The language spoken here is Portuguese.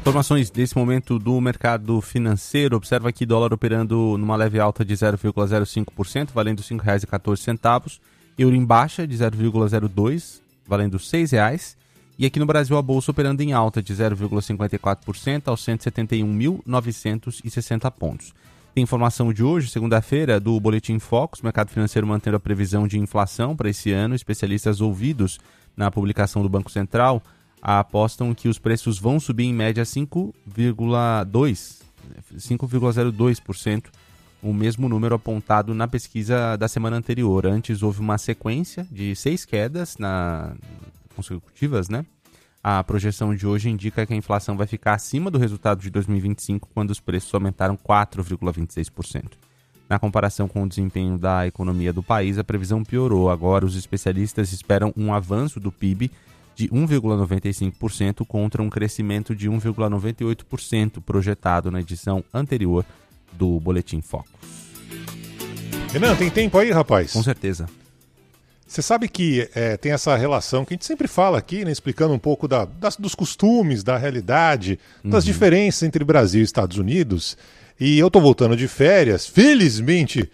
Informações desse momento do mercado financeiro. Observa aqui dólar operando numa leve alta de 0,05%, valendo R$ 5,14. Euro em baixa de 0,02%, valendo R$ 6,00. E aqui no Brasil a bolsa operando em alta de 0,54% aos 171.960 pontos. Tem informação de hoje, segunda-feira, do Boletim Focus, mercado financeiro mantendo a previsão de inflação para esse ano. Especialistas ouvidos na publicação do Banco Central apostam que os preços vão subir em média 5,02%, o mesmo número apontado na pesquisa da semana anterior. Antes houve uma sequência de 6 quedas consecutivas, né? A projeção de hoje indica que a inflação vai ficar acima do resultado de 2025, quando os preços aumentaram 4,26%. Na comparação com o desempenho da economia do país, a previsão piorou. Agora, os especialistas esperam um avanço do PIB de 1,95% contra um crescimento de 1,98% projetado na edição anterior do Boletim Focus. Renan, tem tempo aí, rapaz? Com certeza. Você sabe que tem essa relação que a gente sempre fala aqui, né, explicando um pouco dos costumes, da realidade, das diferenças entre Brasil e Estados Unidos. E eu estou voltando de férias, felizmente